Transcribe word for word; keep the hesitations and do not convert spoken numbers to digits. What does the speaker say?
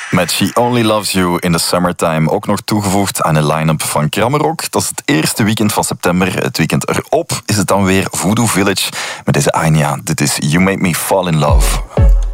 Met She Only Loves You in the Summertime. Ook nog toegevoegd aan een line-up van Krammerok. Dat is het eerste weekend van september. Het weekend erop is het dan weer Voodoo Village. Met deze Anya. Dit is You Made Me Fall in Love.